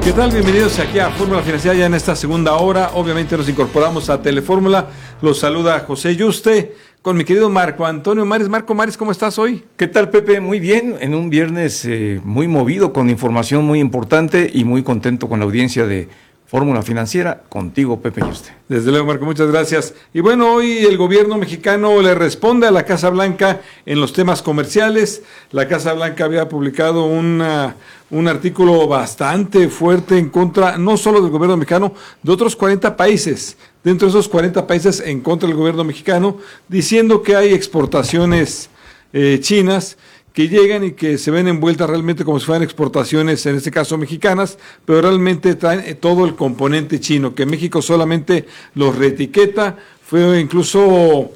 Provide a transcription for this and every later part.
¿Qué tal? Bienvenidos aquí a Fórmula Financiera ya en esta segunda hora. Obviamente nos incorporamos a Telefórmula. Los saluda José Yuste con mi querido Marco Antonio Mares. Marco Mares, ¿cómo estás hoy? ¿Qué tal, Pepe? Muy bien, en un viernes muy movido, con información muy importante y muy contento con la audiencia de Fórmula Financiera. Contigo, Pepe Yuste. Desde luego, Marco, muchas gracias. Y bueno, hoy el gobierno mexicano le responde a la Casa Blanca en los temas comerciales. La Casa Blanca había publicado un artículo bastante fuerte en contra, no solo del gobierno mexicano, de otros 40 países. Dentro de esos 40 países en contra del gobierno mexicano, diciendo que hay exportaciones chinas que llegan y que se ven envueltas realmente como si fueran exportaciones, en este caso mexicanas, pero realmente traen todo el componente chino, que México solamente los reetiqueta. Fue incluso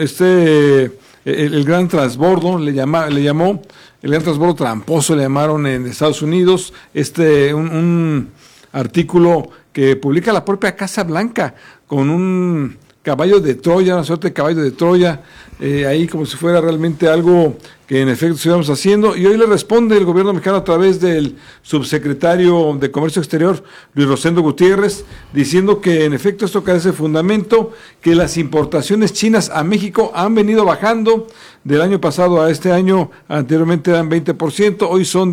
el gran transbordo, le llamó, el gran transbordo tramposo le llamaron en Estados Unidos, un artículo que publica la propia Casa Blanca, con un caballo de Troya, una suerte de caballo de Troya, ahí como si fuera realmente algo que en efecto estuviéramos haciendo, y hoy le responde el gobierno mexicano a través del subsecretario de Comercio Exterior, Luis Rosendo Gutiérrez, diciendo que en efecto esto carece de fundamento, que las importaciones chinas a México han venido bajando del año pasado a este año. Anteriormente eran 20%, hoy son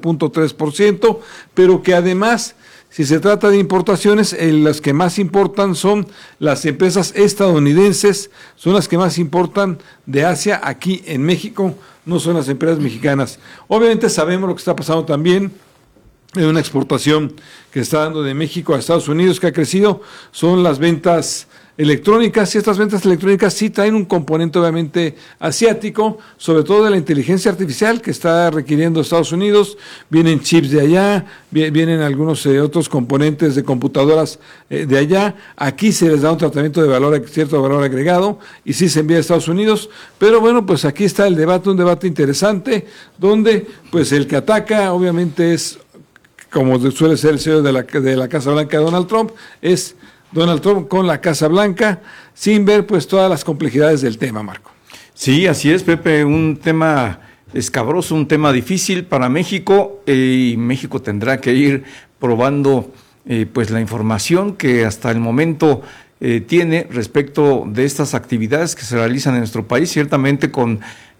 17.3%, pero que además, si se trata de importaciones, las que más importan son las empresas estadounidenses, son las que más importan de Asia aquí en México, no son las empresas mexicanas. Obviamente sabemos lo que está pasando también en una exportación que está dando de México a Estados Unidos, que ha crecido, son las ventas electrónicas, y estas ventas electrónicas sí traen un componente obviamente asiático, sobre todo de la inteligencia artificial que está requiriendo Estados Unidos. Vienen chips de allá, vienen algunos otros componentes de computadoras de allá. Aquí se les da un tratamiento de cierto valor agregado, y sí se envía a Estados Unidos. Pero bueno, pues aquí está el debate, un debate interesante, donde pues el que ataca obviamente es, como suele ser el CEO de la Casa Blanca, Donald Trump, es Donald Trump con la Casa Blanca, sin ver pues todas las complejidades del tema, Marco. Sí, así es, Pepe, un tema escabroso, un tema difícil para México, y México tendrá que ir probando pues la información que hasta el momento tiene respecto de estas actividades que se realizan en nuestro país, ciertamente con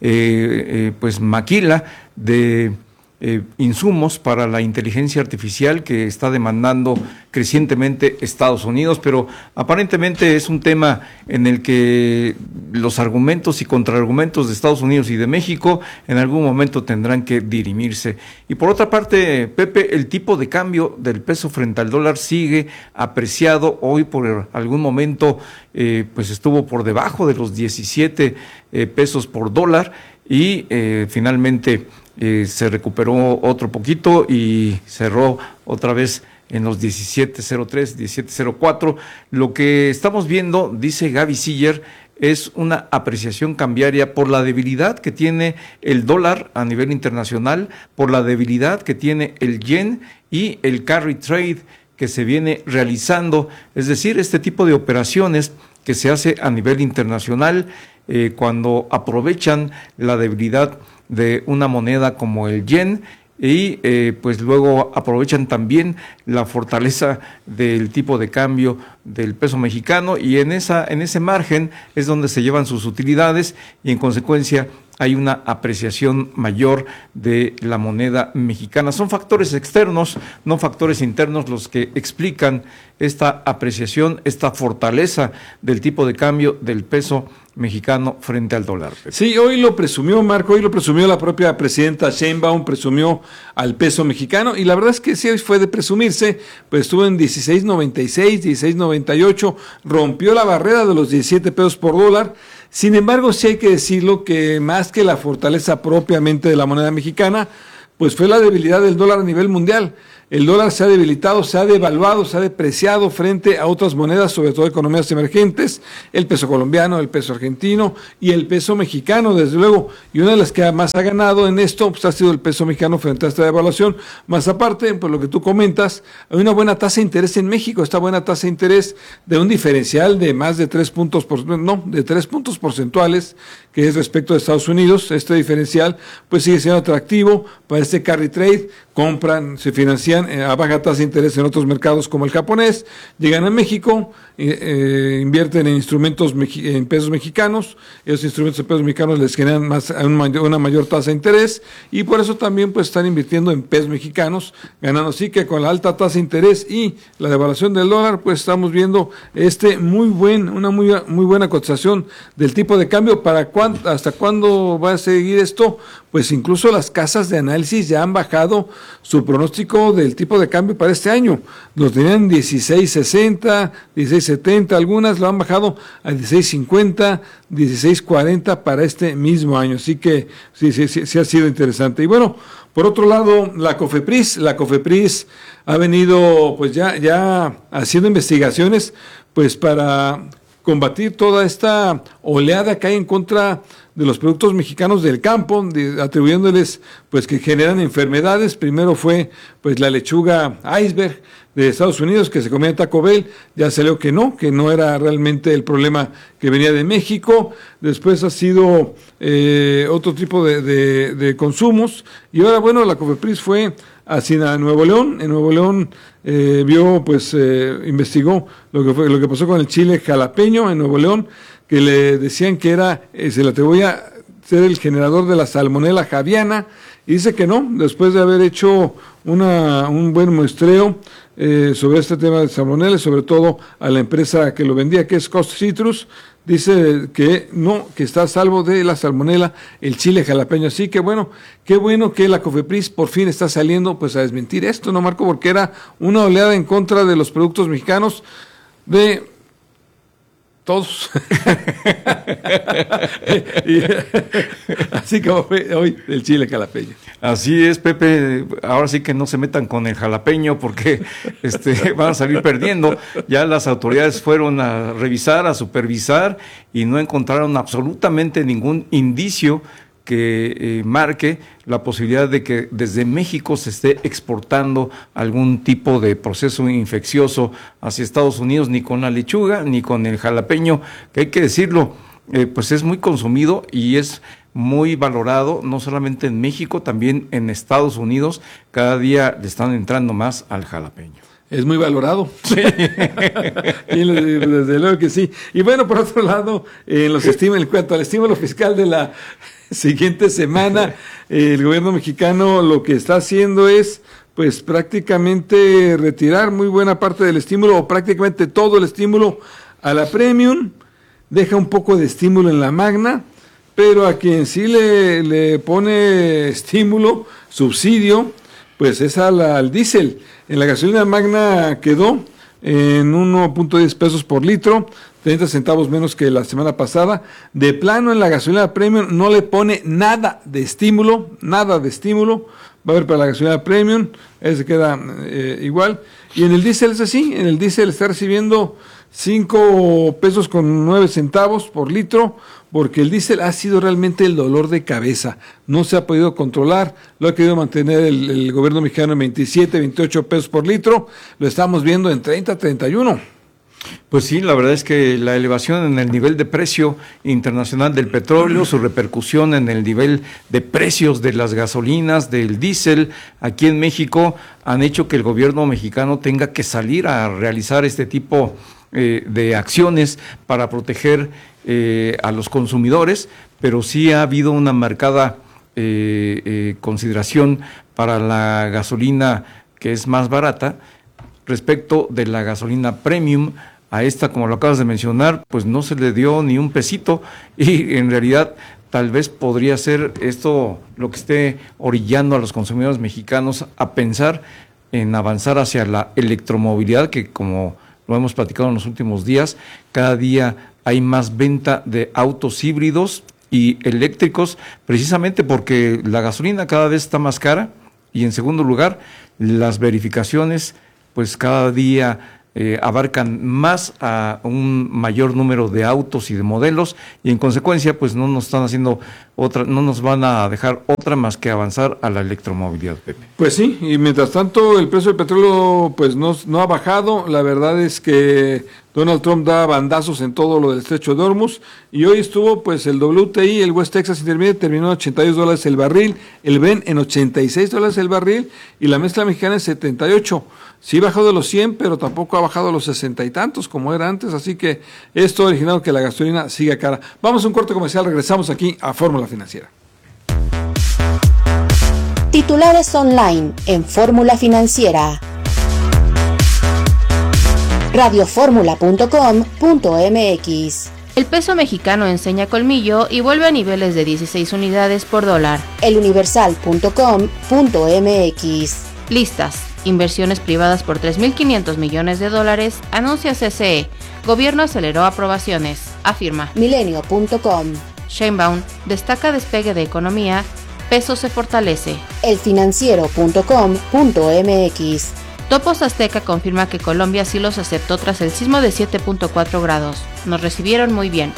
pues maquila de insumos para la inteligencia artificial que está demandando crecientemente Estados Unidos, pero aparentemente es un tema en el que los argumentos y contraargumentos de Estados Unidos y de México en algún momento tendrán que dirimirse. Y por otra parte, Pepe, el tipo de cambio del peso frente al dólar sigue apreciado. Hoy por algún momento pues estuvo por debajo de los 17 pesos por dólar, y finalmente se recuperó otro poquito y cerró otra vez en los 17.03, 17.04. Lo que estamos viendo, dice Gaby Siller, es una apreciación cambiaria por la debilidad que tiene el dólar a nivel internacional, por la debilidad que tiene el yen y el carry trade que se viene realizando, es decir, este tipo de operaciones que se hace a nivel internacional cuando aprovechan la debilidad de una moneda como el yen, y pues luego aprovechan también la fortaleza del tipo de cambio del peso mexicano, y en ese margen es donde se llevan sus utilidades, y en consecuencia hay una apreciación mayor de la moneda mexicana. Son factores externos, no factores internos, los que explican esta apreciación, esta fortaleza del tipo de cambio del peso mexicano frente al dólar. Sí, hoy lo presumió, Marco, hoy lo presumió la propia presidenta Sheinbaum, presumió al peso mexicano, y la verdad es que sí, hoy fue de presumirse, pues estuvo en 16.96, 16.98, rompió la barrera de los 17 pesos por dólar. Sin embargo, sí hay que decirlo que más que la fortaleza propiamente de la moneda mexicana, pues fue la debilidad del dólar a nivel mundial. El dólar se ha debilitado, se ha devaluado, se ha depreciado frente a otras monedas, sobre todo economías emergentes, el peso colombiano, el peso argentino y el peso mexicano, desde luego. Y una de las que más ha ganado en esto pues, ha sido el peso mexicano frente a esta devaluación. Más aparte, pues lo que tú comentas, hay una buena tasa de interés en México, esta buena tasa de interés de un diferencial de más de 3 puntos porcentuales, que es respecto de Estados Unidos. Este diferencial pues sigue siendo atractivo para este carry trade, compran, se financian a baja tasa de interés en otros mercados como el japonés, llegan a México, invierten en instrumentos en pesos mexicanos, esos instrumentos en pesos mexicanos les generan una mayor tasa de interés y por eso también pues están invirtiendo en pesos mexicanos, ganando así que con la alta tasa de interés y la devaluación del dólar pues estamos viendo una muy buena cotización del tipo de cambio. ¿Hasta cuándo va a seguir esto? Pues incluso las casas de análisis ya han bajado su pronóstico del tipo de cambio para este año. Los tenían 16.60, 16.70, algunas lo han bajado a 16.50, 16.40 para este mismo año. Así que sí ha sido interesante. Y bueno, por otro lado, la COFEPRIS ha venido pues ya haciendo investigaciones pues para combatir toda esta oleada que hay en contra de los productos mexicanos del campo, atribuyéndoles pues que generan enfermedades. Primero fue pues la lechuga iceberg de Estados Unidos que se comía en Taco Bell, ya salió que no era realmente el problema que venía de México. Después ha sido otro tipo de consumos y ahora bueno, la COFEPRIS fue hacia Nuevo León. En Nuevo León investigó lo que pasó con el chile jalapeño en Nuevo León, que le decían que se le atribuía a ser el generador de la Salmonella javiana, y dice que no, después de haber hecho un buen muestreo sobre este tema de Salmonella, sobre todo a la empresa que lo vendía, que es Cost Citrus, dice que no, que está a salvo de la Salmonella el chile jalapeño. Así que bueno, qué bueno que la COFEPRIS por fin está saliendo pues a desmentir esto, ¿no, Marco? Porque era una oleada en contra de los productos mexicanos de todos. Así como fue hoy el chile jalapeño. Así es, Pepe. Ahora sí que no se metan con el jalapeño porque van a salir perdiendo. Ya las autoridades fueron a revisar, a supervisar y no encontraron absolutamente ningún indicio que marque la posibilidad de que desde México se esté exportando algún tipo de proceso infeccioso hacia Estados Unidos, ni con la lechuga, ni con el jalapeño, que hay que decirlo, pues es muy consumido y es muy valorado, no solamente en México, también en Estados Unidos. Cada día le están entrando más al jalapeño. Es muy valorado. Sí. Y desde luego que sí. Y bueno, por otro lado, en cuanto al estímulo fiscal de la siguiente semana, el gobierno mexicano lo que está haciendo es pues prácticamente retirar muy buena parte del estímulo o prácticamente todo el estímulo a la Premium, deja un poco de estímulo en la Magna, pero a quien sí le pone estímulo, subsidio, pues es al diésel. En la gasolina Magna quedó en 1.10 pesos por litro, 30 centavos menos que la semana pasada. De plano en la gasolina Premium no le pone nada de estímulo. Va a haber para la gasolina Premium, se queda igual. Y en el diésel es así, en el diésel está recibiendo 5 pesos con 9 centavos por litro, porque el diésel ha sido realmente el dolor de cabeza. No se ha podido controlar, lo ha querido mantener el gobierno mexicano en 27, 28 pesos por litro, lo estamos viendo en 30, 31. Pues sí, la verdad es que la elevación en el nivel de precio internacional del petróleo, su repercusión en el nivel de precios de las gasolinas, del diésel, aquí en México, han hecho que el gobierno mexicano tenga que salir a realizar este tipo de acciones para proteger a los consumidores, pero sí ha habido una marcada consideración para la gasolina que es más barata respecto de la gasolina premium. A esta, como lo acabas de mencionar, pues no se le dio ni un pesito y en realidad tal vez podría ser esto lo que esté orillando a los consumidores mexicanos a pensar en avanzar hacia la electromovilidad, que como lo hemos platicado en los últimos días, cada día hay más venta de autos híbridos y eléctricos, precisamente porque la gasolina cada vez está más cara y en segundo lugar, las verificaciones pues cada día abarcan más a un mayor número de autos y de modelos y en consecuencia pues no nos están haciendo no nos van a dejar otra más que avanzar a la electromovilidad, Pepe. Pues sí, y mientras tanto el precio del petróleo pues no ha bajado. La verdad es que Donald Trump da bandazos en todo lo del estrecho de Hormuz, y hoy estuvo pues el WTI, el West Texas Intermediate, terminó en $82 el barril, el Brent en $86 el barril, y la mezcla mexicana en 78. Sí bajó de los 100, pero tampoco ha bajado a los 60 y tantos como era antes, así que esto ha originado que la gasolina siga cara. Vamos a un corte comercial, regresamos aquí a Fórmula Financiera. Titulares online en Fórmula Financiera. radioformula.com.mx. El peso mexicano enseña colmillo y vuelve a niveles de 16 unidades por dólar. eluniversal.com.mx. Listas. Inversiones privadas por $3.500 millones, anuncia CCE. Gobierno aceleró aprobaciones, afirma. Milenio.com. Sheinbaum destaca despegue de economía, peso se fortalece. elfinanciero.com.mx. Topos Azteca confirma que Colombia sí los aceptó tras el sismo de 7.4 grados. Nos recibieron muy bien.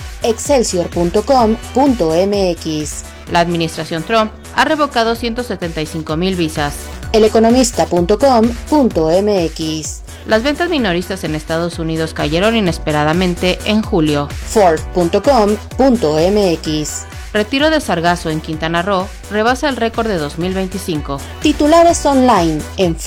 Excelsior.com.mx. La administración Trump ha revocado 175,000 visas. eleconomista.com.mx. Las ventas minoristas en Estados Unidos cayeron inesperadamente en julio. Ford.com.mx. Retiro de sargazo en Quintana Roo rebasa el récord de 2025. Titulares online en